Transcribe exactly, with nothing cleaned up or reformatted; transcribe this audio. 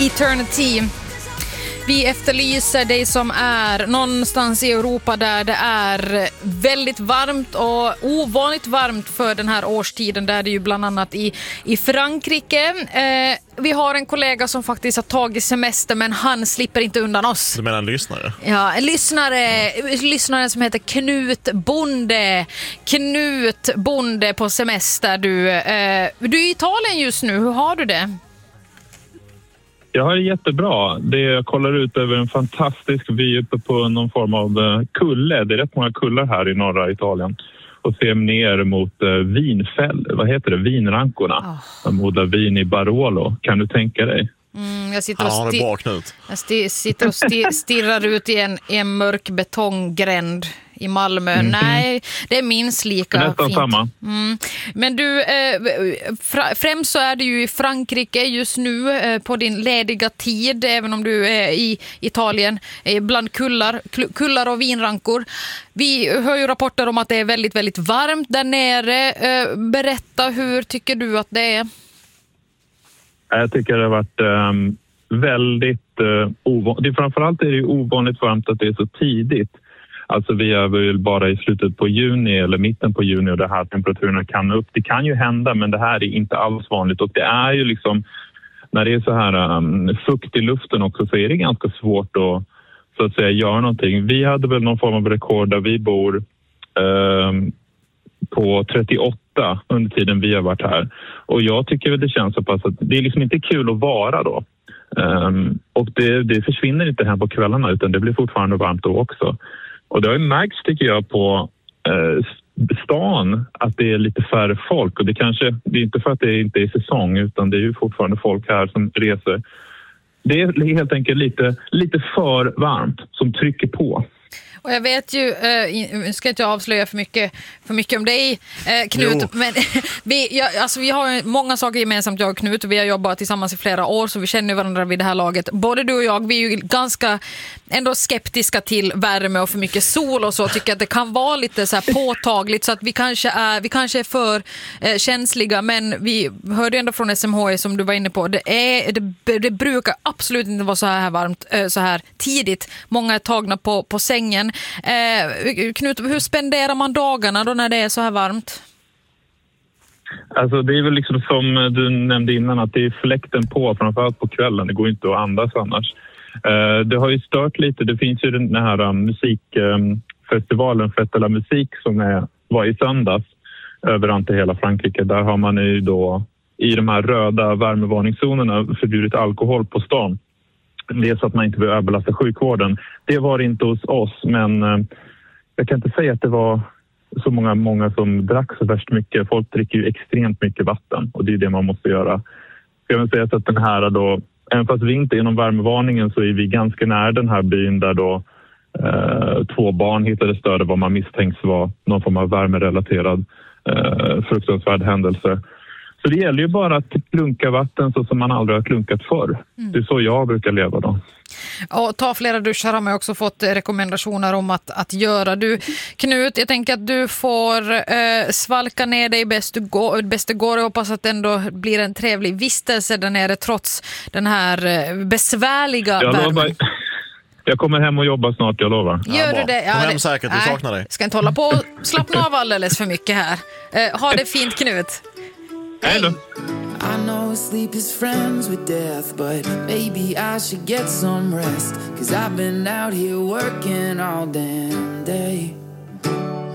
Eternity. Vi efterlyser dig som är någonstans i Europa där det är väldigt varmt och ovanligt varmt för den här årstiden. Där det är ju bland annat i, i Frankrike. Eh, vi har en kollega som faktiskt har tagit semester, men han slipper inte undan oss. Du menar en lyssnare? Ja, en lyssnare, ja. lyssnare som heter Knut Bonde. Knut Bonde på semester. Du, eh, du är i Italien just nu, hur har du det? Jag har det jättebra. Det jag kollar ut över en fantastisk vy uppe på någon form av kulle. Det är rätt många kullar här i norra Italien. Och ser ner mot vinfäll. Vad heter det? Vinrankorna. Oh. De odlar vin i Barolo. Kan du tänka dig? Mm, jag sitter och, ja, sti- bra, Knut. jag sti- sitter och sti- stirrar ut i en, i en mörk betonggränd i Malmö. Mm. Nej, det är minst lika det är nästan fint. Samma. Mm. Men du, eh, fra- främst så är du ju i Frankrike just nu eh, på din lediga tid, även om du är i Italien, eh, bland kullar, kullar och vinrankor. Vi hör ju rapporter om att det är väldigt, väldigt varmt där nere. Eh, berätta, hur tycker du att det är? Jag tycker det har varit um, väldigt uh, ovanligt. Framförallt är det ju ovanligt varmt att det är så tidigt. Alltså vi är väl bara i slutet på juni eller mitten på juni och det här temperaturerna kan upp. Det kan ju hända, men det här är inte alls vanligt. Och det är ju liksom, när det är så här um, fukt i luften också, så är det ganska svårt att, så att säga, göra någonting. Vi hade väl någon form av rekord där vi bor um, på trettioåtta under tiden vi har varit här. Och jag tycker väl det känns så pass att det är liksom inte kul att vara då. Um, och det, det försvinner inte här på kvällarna, utan det blir fortfarande varmt då också. Och det har ju märkts, tycker jag, på eh, stan att det är lite färre folk. Och det kanske, det är inte för att det inte är säsong, utan det är ju fortfarande folk här som reser. Det är helt enkelt lite, lite för varmt som trycker på. Och jag vet ju, äh, ska inte avslöja för mycket, för mycket om dig, äh, Knut, jo. men vi, ja, alltså, vi har många saker gemensamt, jag och Knut, och vi har jobbat tillsammans i flera år, så vi känner varandra vid det här laget. Både du och jag, vi är ju ganska ändå skeptiska till värme och för mycket sol och så, tycker att det kan vara lite så här påtagligt, så att vi kanske är, vi kanske är för äh, känsliga, men vi hörde ändå från S M H I som du var inne på, det, är, det, det brukar absolut inte vara så här varmt, äh, så här tidigt. Många är tagna på, på sängen. Eh, Knut, hur spenderar man dagarna då när det är så här varmt? Alltså det är väl liksom som du nämnde innan, att det är fläkten på, framförallt på kvällen. Det går inte att andas annars. Eh, det har ju stört lite. Det finns ju den här um, musikfestivalen um, Fête de la Musique som är, var i söndags överallt i hela Frankrike. Där har man ju då i de här röda värmevarningszonerna förbjudit alkohol på stan. Det är så att man inte vill överbelasta sjukvården. Det var det inte hos oss, men eh, jag kan inte säga att det var så många, många som drack så värst mycket. Folk dricker ju extremt mycket vatten och det är det man måste göra. Jag vill säga så att den här då, även fast vi inte är inom värmevarningen, så är vi ganska nära den här byn där då eh, två barn hittades döda, vad man misstänks vara någon form av värmerelaterad eh, fruktansvärd händelse. Så det gäller ju bara att klunka vatten så som man aldrig har klunkat förr. Mm. Det är så jag brukar leva då. Och ta flera duschar har man också fått rekommendationer om att, att göra. Du, Knut, jag tänker att du får eh, svalka ner dig bäst du går, bäst det går. Jag hoppas att det ändå blir en trevlig vistelse där nere trots den här eh, besvärliga jag värmen. Lovar. Jag kommer hem och jobbar snart, jag lovar. Gör ja, du det? Ja, Kom hem det, säkert, vi saknar dig. Ska inte hålla på och slappna av alldeles för mycket här. Eh, ha det fint, Knut. Hej då. I know sleep is friends with death, but maybe I should get some rest, 'cause I've been out here working all damn